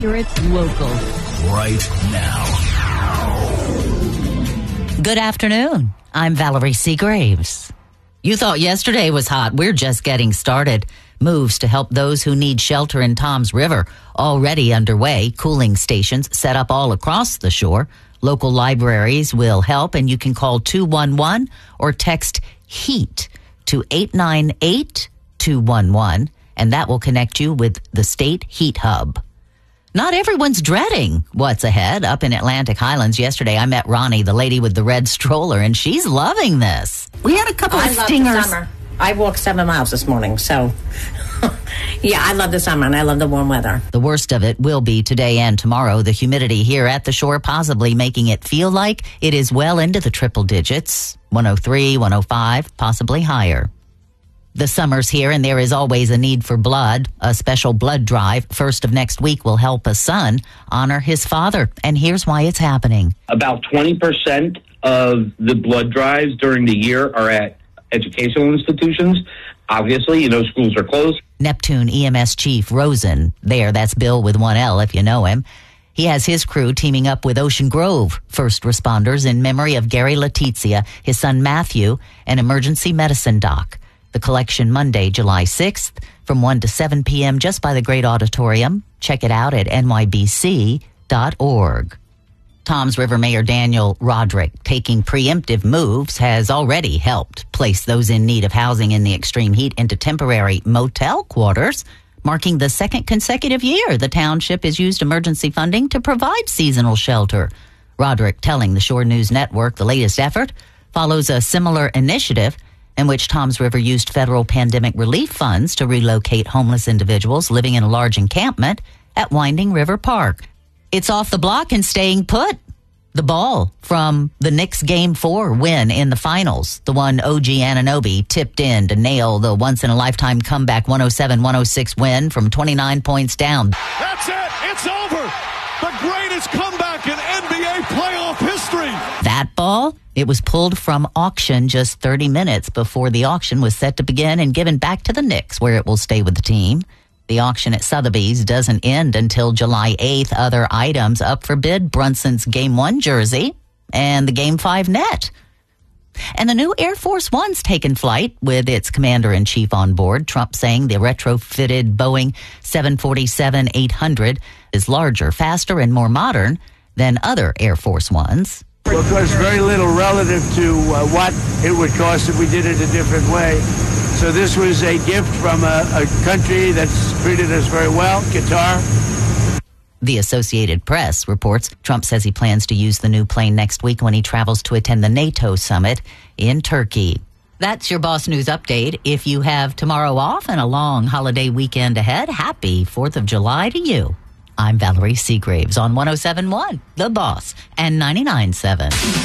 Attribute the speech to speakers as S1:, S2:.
S1: It's local.
S2: Right now.
S3: Good afternoon. I'm Valerie Seagraves. You thought yesterday was hot. We're just getting started. Moves to help those who need shelter in Toms River already underway. Cooling stations set up all across the shore. Local libraries will help, and you can call 211 or text HEAT to 898-211, and that will connect you with the State Heat Hub. Not everyone's dreading what's ahead. Up in Atlantic Highlands yesterday, I met Ronnie, the lady with the red stroller, and she's loving this.
S1: We had a couple of stingers.
S4: Love the summer. I walked 7 miles this morning, so yeah, I love the summer and I love the warm weather.
S3: The worst of it will be today and tomorrow. The humidity here at the shore possibly making it feel like it is well into the triple digits, 103, 105, possibly higher. The summer's here, and there is always a need for blood. A special blood drive, first of next week, will help a son honor his father. And here's why it's happening.
S5: About 20% of the blood drives during the year are at educational institutions. Obviously, schools are closed.
S3: Neptune EMS Chief Rosen, that's Bill with one L if you know him. He has his crew teaming up with Ocean Grove first responders in memory of Gary Letizia, his son Matthew, an emergency medicine doc. The collection Monday, July 6th, from 1 to 7 p.m. just by the Great Auditorium. Check it out at nybc.org. Toms River Mayor Daniel Roderick, taking preemptive moves, has already helped place those in need of housing in the extreme heat into temporary motel quarters, marking the second consecutive year the township has used emergency funding to provide seasonal shelter. Roderick telling the Shore News Network the latest effort follows a similar initiative in which Toms River used federal pandemic relief funds to relocate homeless individuals living in a large encampment at Winding River Park. It's off the block and staying put. The ball from the Knicks Game 4 win in the finals, the one OG Anunoby tipped in to nail the once-in-a-lifetime comeback 107-106 win from 29 points down.
S6: That's it. It's over. The greatest comeback in NBA playoff history.
S3: That ball, it was pulled from auction just 30 minutes before the auction was set to begin and given back to the Knicks, where it will stay with the team. The auction at Sotheby's doesn't end until July 8th. Other items up for bid: Brunson's Game 1 jersey and the Game 5 net. And the new Air Force One's taken flight with its commander-in-chief on board. Trump saying the retrofitted Boeing 747-800 is larger, faster, and more modern than other Air Force Ones.
S7: Well, it costs very little relative to what it would cost if we did it a different way. So this was a gift from a country that's treated us very well, Qatar.
S3: The Associated Press reports Trump says he plans to use the new plane next week when he travels to attend the NATO summit in Turkey. That's your Boss News Update. If you have tomorrow off and a long holiday weekend ahead, happy 4th of July to you. I'm Valerie Seagraves on 107.1, The Boss, and 99.7.